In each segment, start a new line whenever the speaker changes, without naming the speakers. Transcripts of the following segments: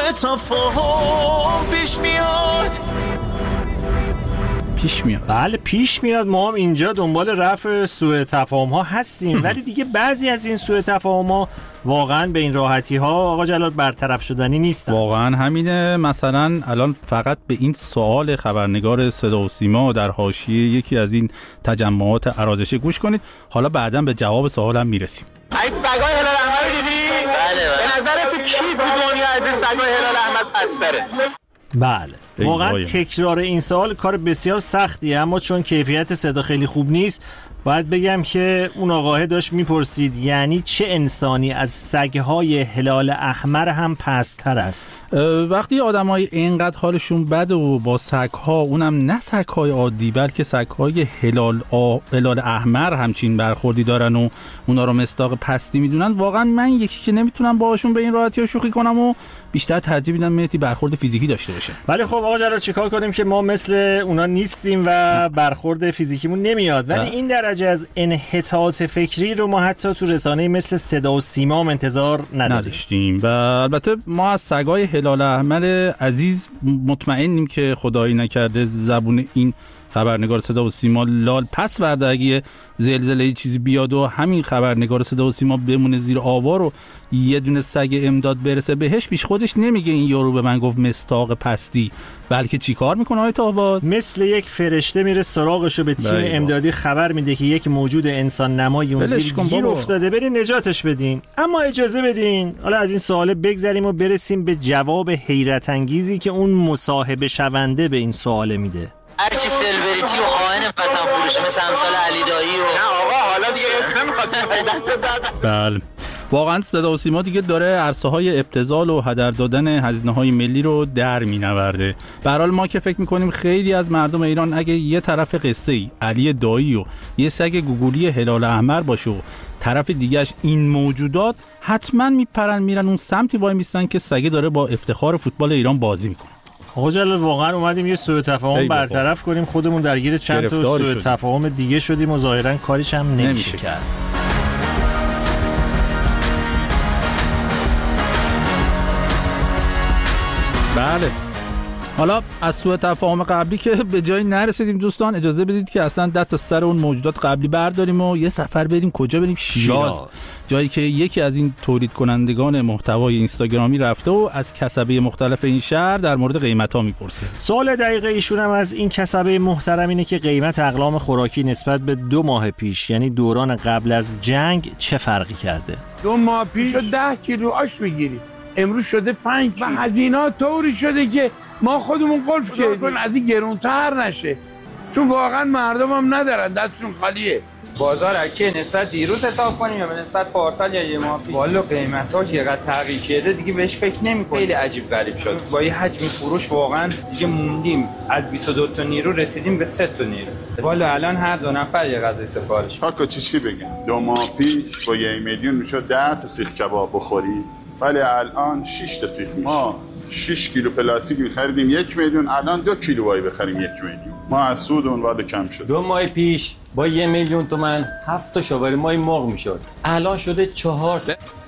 تفاهم پیش میاد.
بله پیش میاد. ما هم اینجا دنبال رفع سوء تفاهم ها هستیم ولی دیگه بعضی از این سوء تفاهم ها واقعا به این راحتی ها آقا جلال برطرف شدنی نیستن.
واقعا همینه. مثلا الان فقط به این سوال خبرنگار صدا و سیما در حاشیه یکی از این تجمعات ارازشی گوش کنید، حالا بعداً به جواب سوالم میرسیم.
این سگای هلال احمر رو دیدی؟
بله.
به نظر تو کی تو دنیا از این سگای هلال احمر پس‌تره؟
بله واقعا تکرار این سوال کار بسیار سختیه، اما چون کیفیت صدا خیلی خوب نیست باید بگم که اون آقاه داشت میپرسید یعنی چه انسانی از سگهای هلال احمر هم پست‌تر است؟
وقتی آدمای اینقدر حالشون بده و با سگها، اونم نه سگهای عادی بلکه سگهای هلال احمر همچین برخوردی دارن و اونا رو مصداق پستی میدونن، واقعا من یکی که نمیتونم باهاشون به این راحتی شوخی کنم و بیشتر ترجیح میدم مهدی برخورد فیزیکی داشته باشه.
ولی خب آقا جلال چیکار کنیم که ما مثل اونا نیستیم و برخورد فیزیکیمون نمیاد، ولی این درجه از انحطاط فکری رو ما حتی تو رسانه مثل صدا و سیما هم انتظار نداشتیم.
و البته ما از سگای هلال احمر عزیز مطمئنیم که خدایی نکرده زبون این خبرنگار صدا و سیما لال پس ورده اگه زلزله چیزی بیاد و همین خبرنگار صدا و سیما بمونه زیر آوار و یه دونه سگ امداد برسه بهش، پیش خودش نمیگه این یارو به من گفت مصداق پستی، بلکه چی کار میکنه آقای طاهباز؟
مثل یک فرشته میره سراغشو به تیم امدادی خبر میده که یک موجود انسان نمایی اون زیر گیر افتاده، برین نجاتش بدین. اما اجازه بدین حالا از این سوال بگذریم و برسیم به جواب حیرت انگیزی که اون مصاحبه شونده به این سوال میده.
هرچی سلبریتی و خائن وطن فروشه مثل امثال علی دایی و
نه آقا حالا دیگه اسم نمیخواد دست دادن.
بله واقعا صدا و سیما دیگه داره عرصه‌های ابتذال و هدر دادن هزینه‌های ملی رو در می‌نورده. به هر حال ما که فکر می‌کنیم خیلی از مردم ایران اگه یه طرف قصه‌ای علی دایی و یه سگ گوگولی هلال احمر باشه و طرف دیگه‌اش این موجودات، حتما میپرن میرن اون سمتی وای میستن که سگه داره با افتخار فوتبال ایران بازی میکنه.
آقا جلال واقعا اومدیم یه سوء تفاهم برطرف کنیم، خودمون درگیر چند تا سوء تفاهم دیگه شدیم و ظاهرا کاریش هم نمیشه کرد.
بله حالا از سوء تفاهم قبلی که به جایی نرسیدیم دوستان، اجازه بدید که اصلا دست از سر اون موجودات قبلی برداریم و یه سفر بریم. کجا بریم؟ شیراز، جایی که یکی از این تولید کنندگان محتوای اینستاگرامی رفته و از کسبه مختلف این شهر در مورد قیمت‌ها میپرسه.
سوال دقیق ایشون هم از این کسبه محترم اینه که قیمت اقلام خوراکی نسبت به 2 ماه پیش یعنی دوران قبل از جنگ چه فرقی کرده؟
2 ماه پیش 10 کیلو آش میگیریم، امروز شده 5 و هزینه‌ها طوری شده که ما خودمون قلف کردیم از این گرونتر نشه، چون واقعا مردم هم ندارن، دستشون خالیه.
بازار اگه نسبت دیروز حساب کنیم یا به نسبت پارسال یا یه ماه پیش، والا قیمتاش چقدر تغییر کرده دیگه بهش فکر نمی‌کنم. خیلی عجیب غریب شد. با یه حجم فروش واقعا دیگه موندیم، از 22 تا نیرو رسیدیم به 3 تا نیرو. والا الان هر 2 نفر یه غذا سفارش.
حالا چی بگم؟ 2 ماه پیش با 1 میلیون میشد 10 تا سیخ کباب بخوری، ولی الان 6 تا سیخ میشه. ما 6 کیلو پلاستیک می‌خریدیم 1 میلیون، الان 2 کیلو وای بخریم 1 میلیون. ما از سود اون وارد کم شد.
2 ماه پیش با 1 میلیون تومان 7 تا شاوری مای مرغ میشد، الان شده 4.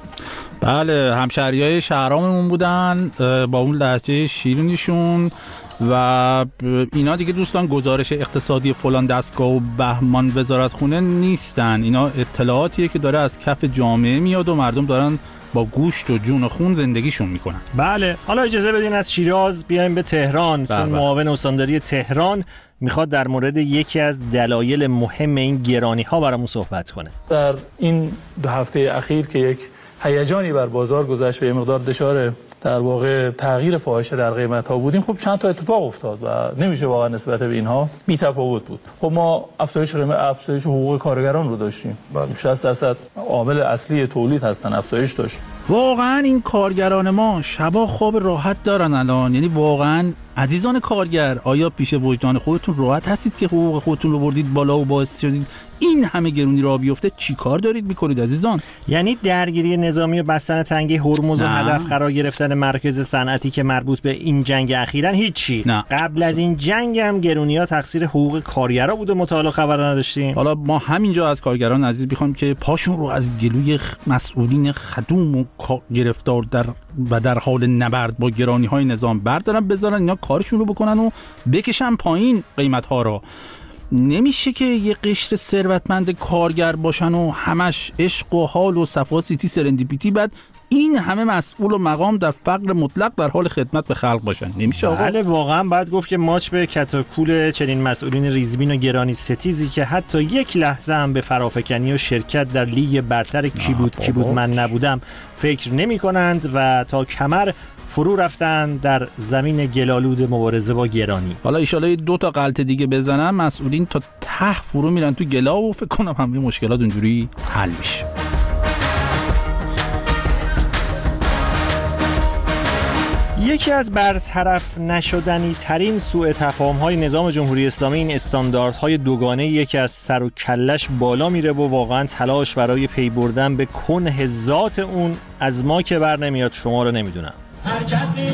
بله همشهریای شهراممون بودن با اون لهجه شیرینیشون و اینا دیگه دوستان گزارش اقتصادی فلان دستگاه و بهمان وزارتخونه نیستن، اینا اطلاعاتیه که داره از کف جامعه میاد و مردم دارن با گوشت و جون و خون زندگیشون میکنن.
بله حالا اجازه بدین از شیراز بیایم به تهران، چون معاون استانداری تهران میخواد در مورد یکی از دلایل مهم این گرانی ها برامون صحبت کنه.
در این 2 هفته اخیر که یک هیجانی بر بازار گذشت و یه مقدار دچار در واقع تغییر فاحشه در قیمت ها بودیم، خب چند تا اتفاق افتاد و نمیشه واقعا نسبت به اینها بی تفاوت بود. خب ما افزایش قیمت، افزایش حقوق کارگران رو داشتیم، 60% عامل اصلی تولید هستن، افزایش داشت.
واقعا این کارگران ما شبا خواب راحت دارن الان، یعنی واقعا عزیزان کارگر، آیا پیش وجدان خودتون راحت هستید که حقوق خودتون رو بردید بالا و باعث شدید این همه گرونی راه بیفته؟ چی کار دارید میکنید عزیزان؟
یعنی درگیری نظامی و بستن تنگه هرمز و هدف قرار گرفتن مرکز صنعتی که مربوط به این جنگ اخیراً هیچی؟
نه.
قبل از این جنگ هم گرونی‌ها تقصیر حقوق کارگرا بود و مطالعه خبر نداشتیم.
حالا ما همینجا از کارگران عزیز میخوام که پاشون رو از گلوی مسئولین خدوم و گرفتار در حال نبرد با گرانی‌های نظام بردارن، بذارن اینا کارشون رو بکنن و بکشن پایین قیمت‌ها رو. نمیشه که یه قشر ثروتمند کارگر باشن و همش عشق و حال و صفا سیتی سرندیپیتی، بعد این همه مسئول و مقام در فقر مطلق در حال خدمت به خلق باشن. نمیشه آقا.
بله واقعا باید گفت که ماچ به کتاکول چنین مسئولین ریزبین و گرانی ستیزی که حتی یک لحظه هم به فرافکنی و شرکت در لیگ برتر کی بود من نبودم فکر نمی کنند و تا کمر فرو رفتن در زمین گلالود مبارزه با گرانی.
حالا ایشالا 2 تا غلطه دیگه بزنن مسئولین تا ته فرو میرن تو گلا و فکر کنم همه مشکلات اونجوری حل میشه.
یکی از برطرف نشدنی ترین سوء تفاهم‌های نظام جمهوری اسلامی این استانداردهای دوگانه یکی از سر و کلش بالا میره و واقعا تلاش برای پی بردن به کنه ذات اون از ما که بر نمیاد، شما رو نمیدونم.